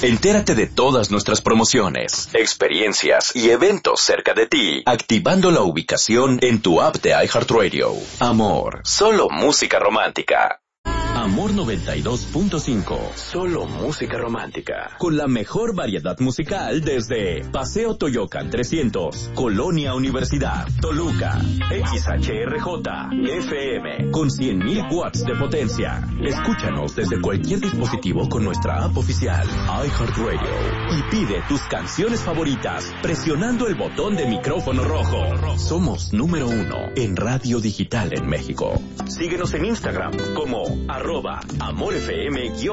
Entérate de todas nuestras promociones, experiencias y eventos cerca de ti, activando la ubicación en tu app de iHeartRadio. Amor, solo música romántica. Amor 92.5, solo música romántica. Con la mejor variedad musical desde Paseo Toyocan 300, Colonia Universidad, Toluca, XHRJ, FM, con 100.000 watts de potencia. Escúchanos desde cualquier dispositivo con nuestra app oficial, iHeartRadio. Y pide tus canciones favoritas presionando el botón de micrófono rojo. Somos número 1 en radio digital en México. Síguenos en Instagram como @AmorFM_MX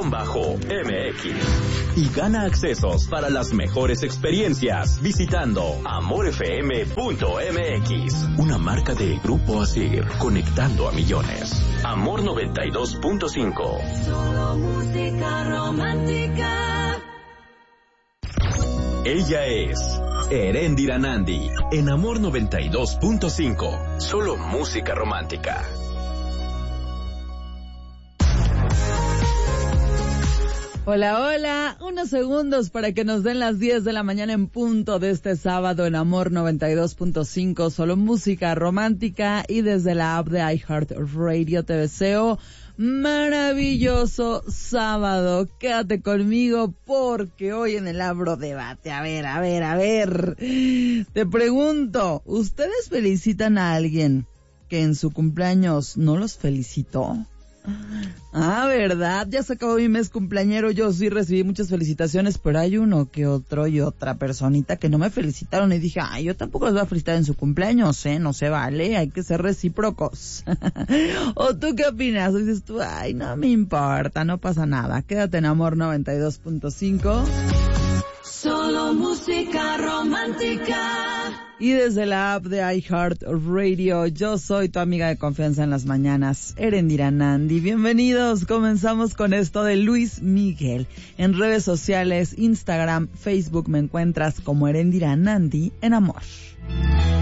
y gana accesos para las mejores experiencias visitando AmorFM.mx, una marca de Grupo Asir, conectando a millones. Amor 92.5. Solo música romántica. Ella es Erendira Nandi en Amor 92.5, solo música romántica. Hola, hola, unos segundos para que nos den las 10 de la mañana en punto de este sábado en Amor 92.5, solo música romántica, y desde la app de iHeartRadio te deseo maravilloso sábado. Quédate conmigo porque hoy en el Abro Debate, a ver, te pregunto, ¿ustedes felicitan a alguien que en su cumpleaños no los felicitó? Ah, ¿verdad? Ya se acabó mi mes cumpleañero, yo sí recibí muchas felicitaciones, pero hay uno que otro y otra personita que no me felicitaron y dije, yo tampoco los voy a felicitar en su cumpleaños, no se vale, hay que ser recíprocos. ¿O tú qué opinas? O dices tú, no me importa, no pasa nada, quédate en Amor 92.5. Solo música romántica. Y desde la app de iHeartRadio, yo soy tu amiga de confianza en las mañanas, Erendira Nandi. Bienvenidos, comenzamos con esto de Luis Miguel. En redes sociales, Instagram, Facebook, me encuentras como Erendira Nandi en Amor.